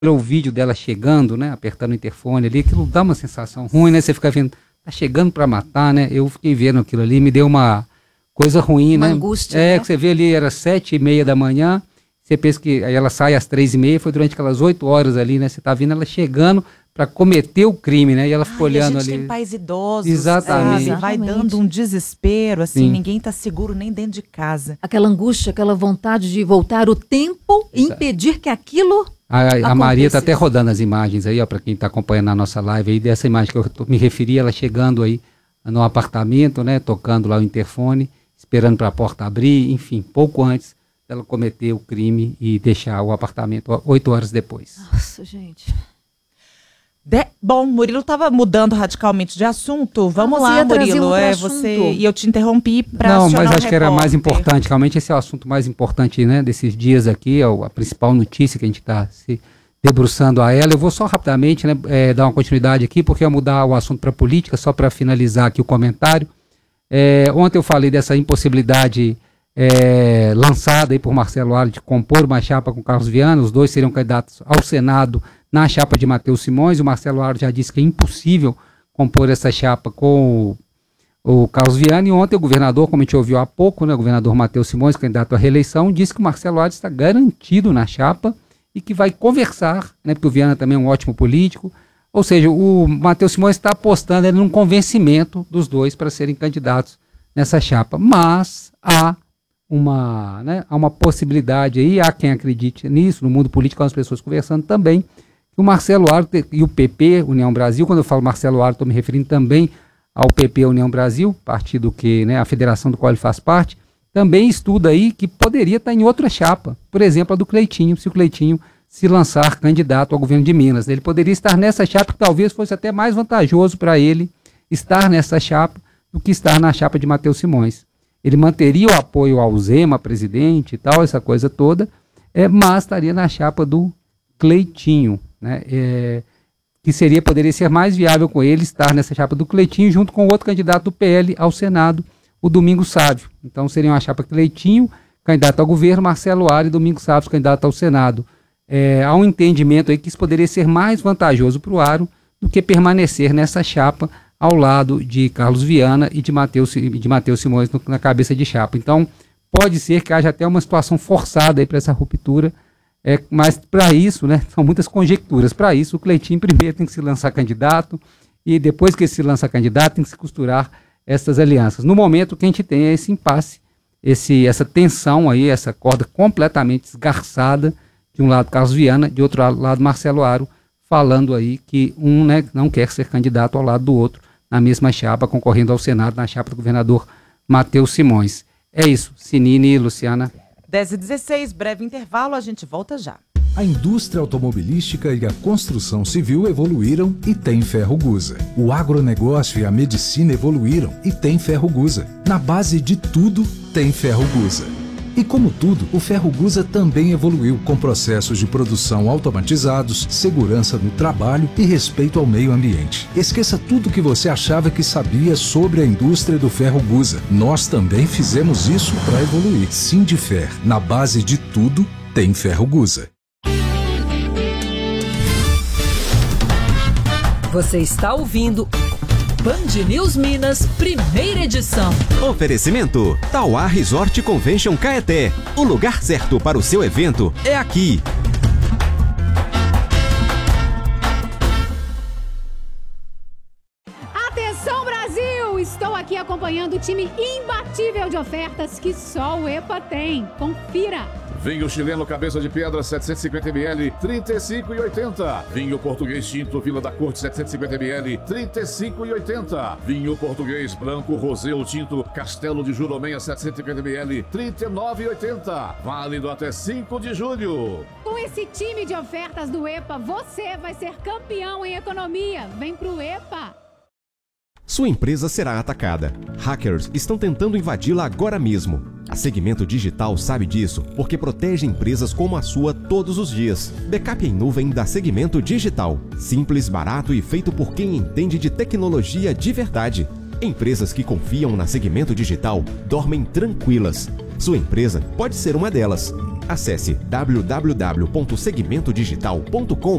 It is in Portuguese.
o vídeo dela chegando, né, apertando o interfone ali, aquilo dá uma sensação ruim, né, você fica vendo, tá chegando para matar, né, eu fiquei vendo aquilo ali, me deu uma coisa ruim, uma né. angústia, né? Que você vê ali, era 7h30 da manhã, você pensa que aí ela sai às 3h30, foi durante aquelas 8 horas ali, né, você tá vendo ela chegando para cometer o crime, né, e ela ficou olhando ali. A gente tem pais idosos, Exatamente. sabe? Vai dando um desespero, assim, Sim. ninguém tá seguro nem dentro de casa. Aquela angústia, aquela vontade de voltar o tempo e impedir que aquilo A Maria está até acontecesse. rodando as imagens aí, ó, para quem está acompanhando a nossa live aí, dessa imagem que eu me referi, ela chegando aí no apartamento, né, tocando lá o interfone, esperando para a porta abrir, enfim, pouco antes dela cometer o crime e deixar o apartamento 8 horas depois. Nossa, gente. Bom, Murilo estava mudando radicalmente de assunto. Vamos você lá, ia trazer Murilo. outro Você assunto. e eu te interrompi para Não, acionar mas o acho que era mais repórter. importante, realmente esse é o assunto mais importante, né, desses dias aqui, é a principal notícia que a gente está se debruçando a ela. Eu vou só rapidamente, né, dar uma continuidade aqui, porque eu ia mudar o assunto para política, só para finalizar aqui o comentário. Ontem eu falei dessa impossibilidade lançada aí por Marcelo Aras de compor uma chapa com Carlos Viana, os dois seriam candidatos ao Senado na chapa de Matheus Simões. O Marcelo Aras já disse que é impossível compor essa chapa com o Carlos Viana, e ontem o governador, como a gente ouviu há pouco, né, o governador Matheus Simões, candidato à reeleição, disse que o Marcelo Aras está garantido na chapa e que vai conversar, né, porque o Viana também é um ótimo político, ou seja, o Matheus Simões está apostando num convencimento dos dois para serem candidatos nessa chapa, mas há uma possibilidade aí, há quem acredite nisso, no mundo político, as pessoas conversando também, que o Marcelo Aras e o PP, União Brasil, quando eu falo Marcelo Aras, estou me referindo também ao PP União Brasil, partido que, né, a federação do qual ele faz parte, também estuda aí que poderia estar em outra chapa, por exemplo, a do Cleitinho, se o Cleitinho se lançar candidato ao governo de Minas. Ele poderia estar nessa chapa, que talvez fosse até mais vantajoso para ele estar nessa chapa do que estar na chapa de Matheus Simões. Ele manteria o apoio ao Zema, presidente e tal, essa coisa toda, mas estaria na chapa do Cleitinho, né? Que poderia ser mais viável com ele estar nessa chapa do Cleitinho junto com outro candidato do PL ao Senado, o Domingos Sávio. Então seria uma chapa Cleitinho, candidato ao governo, Marcelo Aras e Domingos Sávio, candidato ao Senado. Há um entendimento aí que isso poderia ser mais vantajoso para o Aras do que permanecer nessa chapa ao lado de Carlos Viana e de Matheus Simões na cabeça de chapa. Então pode ser que haja até uma situação forçada aí para essa ruptura, mas para isso, né, são muitas conjecturas. Para isso, o Cleitinho primeiro tem que se lançar candidato e depois que ele se lança candidato tem que se costurar essas alianças. No momento, o que a gente tem é esse impasse, essa tensão aí, essa corda completamente esgarçada, de um lado Carlos Viana, de outro lado Marcelo Aras, falando aí que um, né, não quer ser candidato ao lado do outro na mesma chapa, concorrendo ao Senado na chapa do governador Matheus Simões. É isso, Sinine e Luciana. 10h16, breve intervalo, a gente volta já. A indústria automobilística e a construção civil evoluíram e tem Ferrogusa. O agronegócio e a medicina evoluíram e tem Ferrogusa. Na base de tudo, tem Ferrogusa. E como tudo, o Ferrogusa também evoluiu com processos de produção automatizados, segurança no trabalho e respeito ao meio ambiente. Esqueça tudo que você achava que sabia sobre a indústria do Ferrogusa. Nós também fizemos isso para evoluir. Sindifer, na base de tudo, tem Ferrogusa. Você está ouvindo Band News Minas, primeira edição. Oferecimento Tauá Resort Convention Caeté. O lugar certo para o seu evento é aqui. Atenção, Brasil! Estou aqui acompanhando o time imbatível de ofertas que só o EPA tem. Confira! Vinho chileno cabeça de pedra 750ml, 35,80. Vinho português tinto Vila da Corte 750ml, 35,80. Vinho português branco rosé ou tinto Castelo de Jurumenha 750ml, 39,80. Válido até 5 de julho. Com esse time de ofertas do EPA, você vai ser campeão em economia. Vem pro EPA! Sua empresa será atacada. Hackers estão tentando invadi-la agora mesmo. A Segmento Digital sabe disso porque protege empresas como a sua todos os dias. Backup em nuvem da Segmento Digital. Simples, barato e feito por quem entende de tecnologia de verdade. Empresas que confiam na Segmento Digital dormem tranquilas. Sua empresa pode ser uma delas. Acesse www.segmentodigital.com.br